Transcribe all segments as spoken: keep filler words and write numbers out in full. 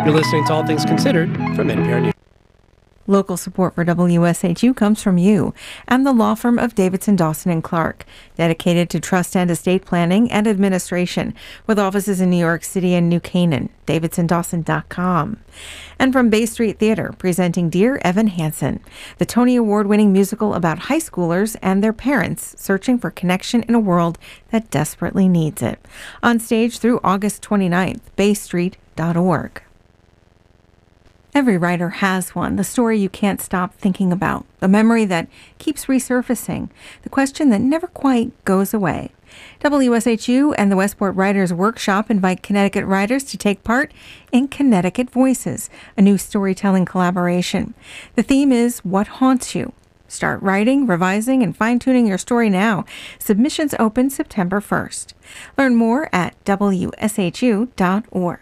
You're listening to All Things Considered from N P R News. Local support for W S H U comes from you and the law firm of Davidson, Dawson and Clark, dedicated to trust and estate planning and administration, with offices in New York City and New Canaan. Davidson Dawson dot com. And from Bay Street Theater, presenting Dear Evan Hansen, the Tony Award-winning musical about high schoolers and their parents searching for connection in a world that desperately needs it. On stage through August twenty-ninth, bay street dot org. Every writer has one, the story you can't stop thinking about, the memory that keeps resurfacing, the question that never quite goes away. W S H U and the Westport Writers Workshop invite Connecticut writers to take part in Connecticut Voices, a new storytelling collaboration. The theme is What Haunts You? Start writing, revising, and fine-tuning your story now. Submissions open September first. Learn more at W S H U dot org.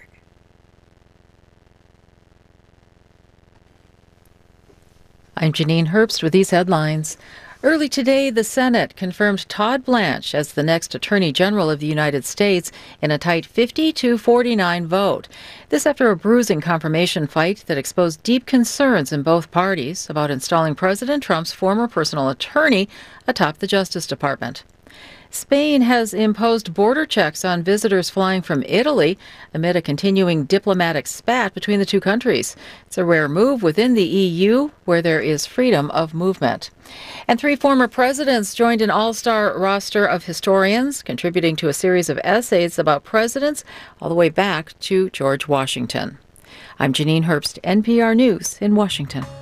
I'm Janine Herbst with these headlines. Early today, the Senate confirmed Todd Blanche as the next Attorney General of the United States in a tight fifty to forty-nine vote. This after a bruising confirmation fight that exposed deep concerns in both parties about installing President Trump's former personal attorney atop the Justice Department. Spain has imposed border checks on visitors flying from Italy amid a continuing diplomatic spat between the two countries. It's a rare move within the E U, where there is freedom of movement. And three former presidents joined an all-star roster of historians, contributing to a series of essays about presidents all the way back to George Washington. I'm Janine Herbst, N P R News in Washington.